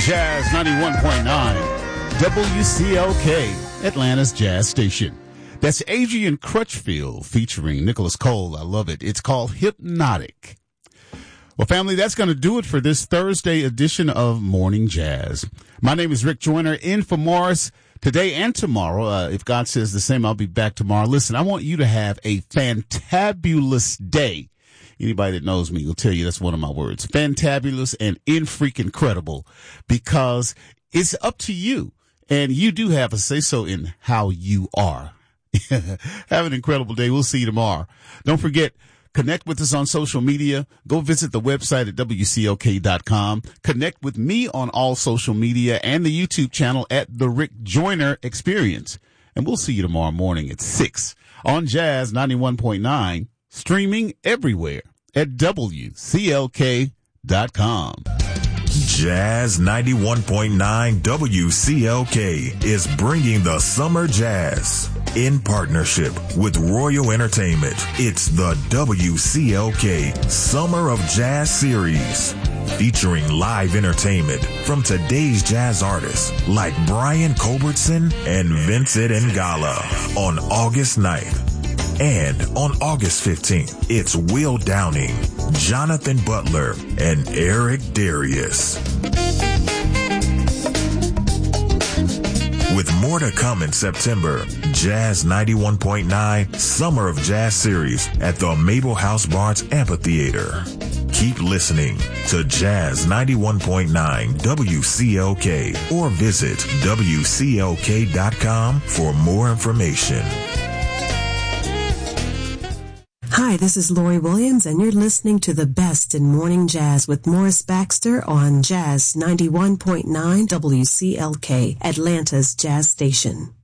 Jazz 91.9 WCLK, Atlanta's Jazz Station. That's Adrian Crutchfield featuring Nicholas Cole. I love it. It's called Hypnotic. Well, family, that's going to do it for this Thursday edition of Morning Jazz. My name is Rick Joyner, in for Morris today and tomorrow. If God says the same, I'll be back tomorrow. Listen, I want you to have a fantabulous day. Anybody that knows me will tell you that's one of my words. Fantabulous and in-freaking-credible, because it's up to you. And you do have a say-so in how you are. Have an incredible day. We'll see you tomorrow. Don't forget, connect with us on social media. Go visit the website at WCLK.com. Connect with me on all social media and the YouTube channel at The Rick Joyner Experience. And we'll see you tomorrow morning at 6 on Jazz 91.9. Streaming everywhere at WCLK.com. Jazz 91.9 WCLK is bringing the summer jazz in partnership with Royal Entertainment. It's the WCLK Summer of Jazz Series, featuring live entertainment from today's jazz artists like Brian Culbertson and Vincent Ngala on August 9th. And on August 15th, it's Will Downing, Jonathan Butler, and Eric Darius. With more to come in September, Jazz 91.9 Summer of Jazz Series at the Mabel House Barnes Amphitheater. Keep listening to Jazz 91.9 WCLK or visit WCLK.com for more information. Hi, this is Lori Williams, and you're listening to the best in morning jazz with Morris Baxter on Jazz 91.9 WCLK, Atlanta's Jazz Station.